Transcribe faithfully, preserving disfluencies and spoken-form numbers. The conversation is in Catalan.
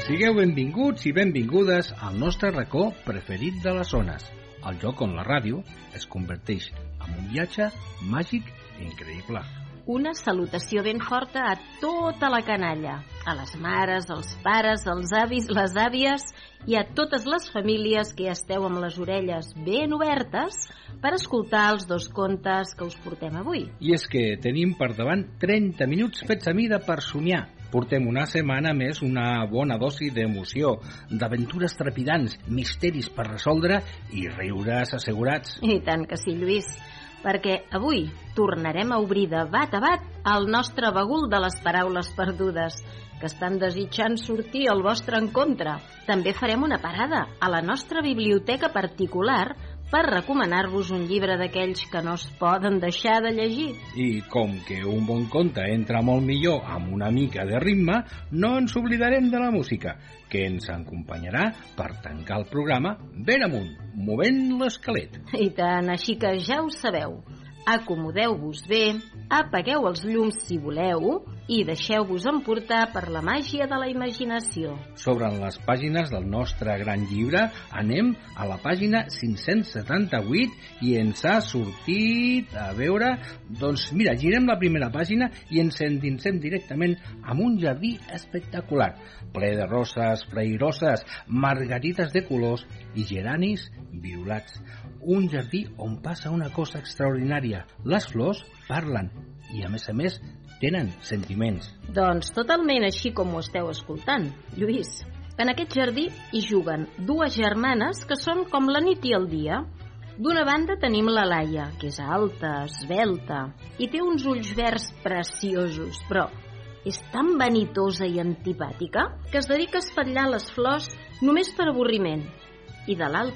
Sigueu benvinguts i benvingudes al nostre racó preferit de les zones, el lloc on la ràdio es converteix en un viatge màgic i increïble. Una salutació ben forta a tota la canalla, a les mares, els pares, els avis, les àvies i a totes les famílies que esteu amb les orelles ben obertes per escoltar els dos contes que us portem avui. I és que tenim per davant trenta minuts fets a mida per somiar. Portem una setmana més una bona dosi d'emoció, d'aventures trepidants, misteris per resoldre i riures assegurats. I tant que sí, Lluís, perquè avui tornarem a obrir de bat a bat el nostre bagul de les paraules perdudes, que estan desitjant sortir al vostre encontre. També farem una parada a la nostra biblioteca particular per recomanar-vos un llibre d'aquells que no es poden deixar de llegir. I com que un bon conte entra molt millor amb una mica de ritme, no ens oblidarem de la música, que ens acompanyarà per tancar el programa ben amunt, movent l'esquelet. I tant, així que ja ho sabeu. Acomodeu-vos bé, apagueu els llums si voleu i deixeu-vos emportar per la màgia de la imaginació. Sobre les pàgines del nostre gran llibre anem a la pàgina cinc-cents setanta-vuit i ens ha sortit, a veure, doncs mira, girem la primera pàgina i ens endinsem directament en un jardí espectacular, ple de roses flairoses, margarites de colors i geranis violats. Un jardí on passa una cosa extraordinària. Les flors parlen i, a més a més, tenen sentiments. Doncs totalment així com ho esteu escoltant, Lluís. En aquest jardí hi juguen dues germanes que són com la nit i el dia. D'una banda tenim la Laia, que és alta, esvelta, i té uns ulls verds preciosos, però és tan vanitosa i antipàtica que es dedica a espatllar les flors només per avorriment. I de l'altra